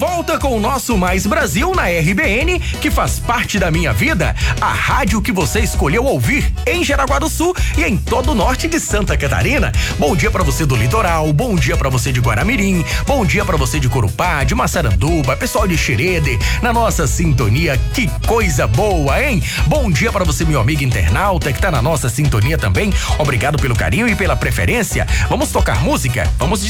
volta com o nosso Mais Brasil na RBN, que faz parte da minha vida, a rádio que você escolheu ouvir em Jaraguá do Sul e em todo o norte de Santa Catarina. Bom dia pra você do litoral, bom dia pra você de Guaramirim, bom dia pra você de Corupá, de Massaranduba, pessoal de Xerede, na nossa sintonia, que coisa boa, hein? Bom dia pra você, meu amigo internauta, que tá na nossa sintonia também. Obrigado pelo carinho e pela preferência. Vamos tocar música? Vamos